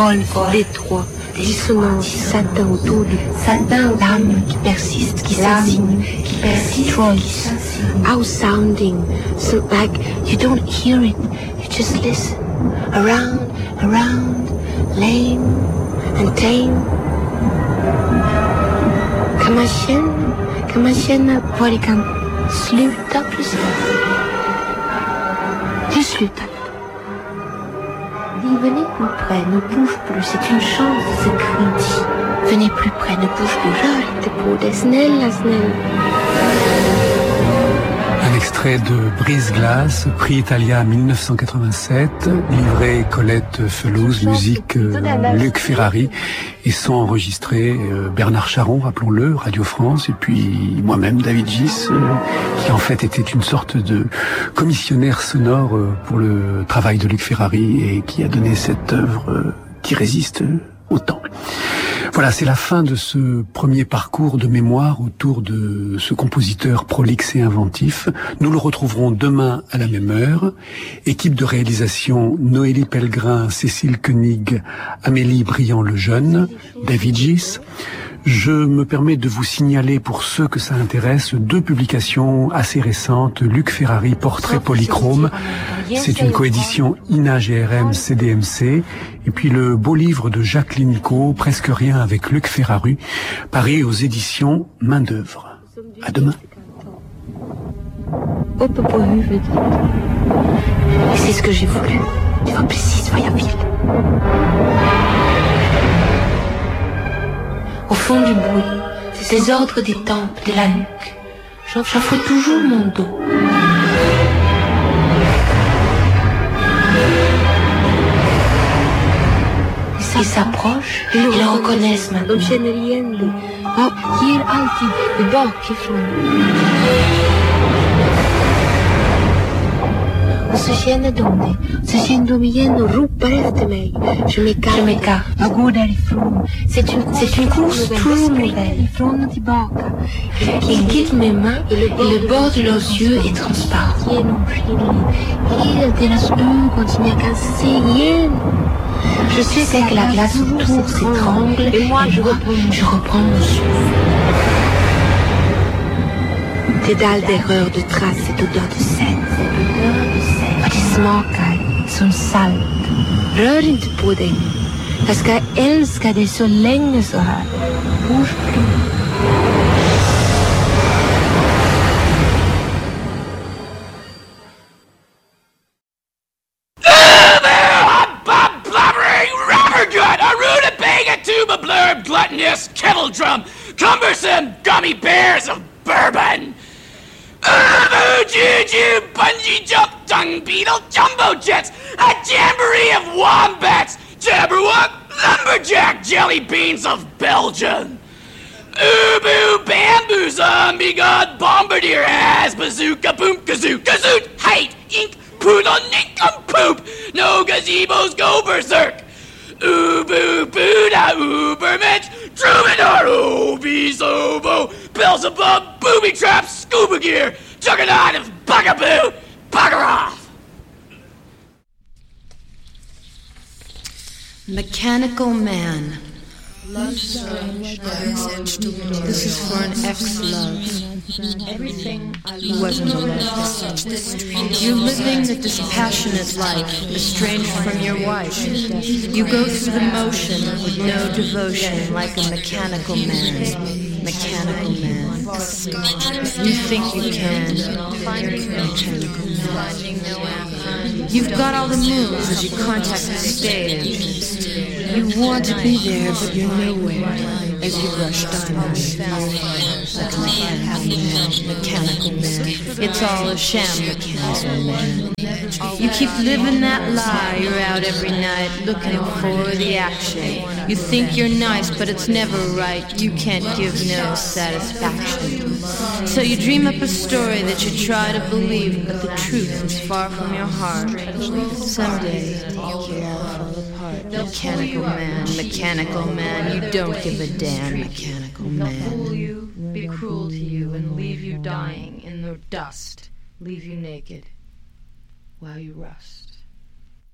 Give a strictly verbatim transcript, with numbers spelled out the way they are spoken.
col d'étroit, dissonant, satin autour du satin, l'âme qui persiste, qui s'assigne, qui persiste, qui out-sounding, so like you don't hear it, you just listen, around, around, lame and tame. Kamashien, Kamashien, Volikan, sluta plus. Du sluta. Dis, venez plus près, ne bouge plus, c'est une chance, c'est cri. Venez plus près, ne bouge plus, rör inte på det, snälla, snälla. Un extrait de Brise-Glace, prix Italia mille neuf cent quatre-vingt-sept, livré Colette Felouz, musique euh, Luc Ferrari, et son enregistré euh, Bernard Charon, rappelons-le, Radio France, et puis moi-même, David Gis, euh, qui en fait était une sorte de commissionnaire sonore euh, pour le travail de Luc Ferrari et qui a donné cette œuvre euh, qui résiste au temps. Voilà, c'est la fin de ce premier parcours de mémoire autour de ce compositeur prolixe et inventif. Nous le retrouverons demain à la même heure. Équipe de réalisation, Noélie Pellegrin, Cécile Koenig, Amélie Briand-Lejeune, David Gis. Je me permets de vous signaler, pour ceux que ça intéresse, deux publications assez récentes. Luc Ferrari, Portrait polychrome. C'est une coédition I N A G R M C D M C. Et puis le beau livre de Jacqueline Co, Presque rien avec Luc Ferrari, paru aux éditions Main d'œuvre. À demain. Et c'est ce que j'ai voulu. Det var precis vad jag ville. Au fond du bruit, des ordres des tempes, de la nuque, j'offre toujours mon dos. Ils s'approchent, ils le reconnaissent maintenant. De känner igen det. Ja, ger alltid bakifrån. Och så känner de det. Så känner de igen och ropar efter mig. Je m'écarte. Je m'écarte. Jag går därifrån. C'est une, c'est une course toujours nouvelle. Ifrån och tillbaka. Ils guident mes mains et le bord de leurs yeux est transparent. Hela deras ögon som jag kan se igen. Je sais que la glace autour s'étrangle et moi je reprends, je reprends mon souffle. Des dalles d'erreur, de traces, cette odeur de scène. Och det smakar som salt. Rör inte på dig. Jag ska älska dig så länge så här. Bouge plus. Gluttonous kettle drum, cumbersome gummy bears of bourbon. Ubu, juju, bungee jump, dung beetle, jumbo jets, a jamboree of wombats, jabberwock, lumberjack, jelly beans of Belgium. Ubu, bamboo, zombie god, bombardier, ass, bazooka, boom, kazoo, kazoot, height, ink, poodle, nincompoop, no gazebos go berserk. Ubu, Buddha, Ubermensch, Troubadour, Obies, Ovo, Beelzebub, Booby Traps, Scuba Gear, Juggernaut of Bugaboo, Bugger off! Mechanical Man. Love strange, this is for an ex-love. Everything I wasn't a love. You're living the dispassionate life, estranged from your wife. You go through the motion with no devotion, like a mechanical man. Mechanical man. You think you can. Mechanical man. You've got all the moves as you contact the stage. You want to be there, but you're nowhere as you rush down like a mechanical man, mechanical man. It's all a sham, mechanical man. You keep living that lie. You're out every night looking for the action. You think you're nice, but it's never right. You can't give no satisfaction. So you dream up a story that you try to believe, but the truth is far from your heart. Someday you'll all fall apart. Mechanical man, mechanical man, you don't give a damn, mechanical man. Fool you, be cruel to you, and leave you dying in the dust, leave you naked while you rust.